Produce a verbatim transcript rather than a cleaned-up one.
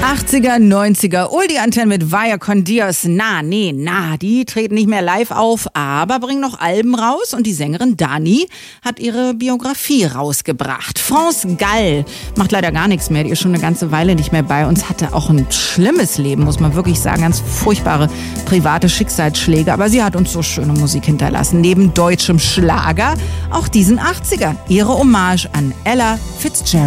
achtziger, neunziger, Uldi Antenne mit Vaya con Dios. Na, nee, na, die treten nicht mehr live auf, aber bringen noch Alben raus und die Sängerin Dani hat ihre Biografie rausgebracht. France Gall macht leider gar nichts mehr, die ist schon eine ganze Weile nicht mehr bei uns, hatte auch ein schlimmes Leben, muss man wirklich sagen, ganz furchtbare private Schicksalsschläge, aber sie hat uns so schöne Musik hinterlassen, neben deutschem Schlager auch diesen achtziger, ihre Hommage an Ella Fitzgerald.